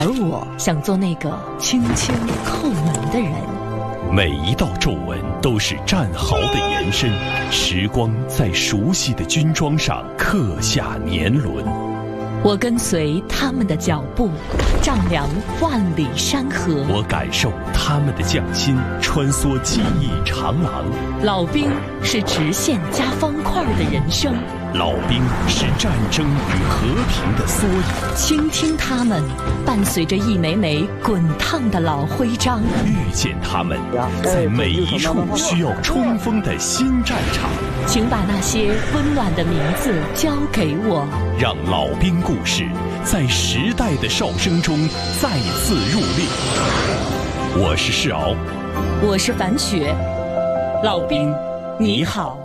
而我想做那个轻轻叩门的人。 每一道皱纹都是战壕的延伸，时光在熟悉的军装上刻下年轮。 我跟随他们的脚步，丈量万里山河。 我感受他们的匠心，穿梭记忆长廊。 老兵是直线加方块的人生， 老兵是战争与和平的缩影。 倾听他们，伴随着一枚枚滚烫的老徽章。 遇见他们，在每一处需要冲锋的新战场。 请把那些温暖的名字交给我， 让老兵故事在时代的哨声中再次入列。我是世鳌， 我是樊雪。老兵，你好。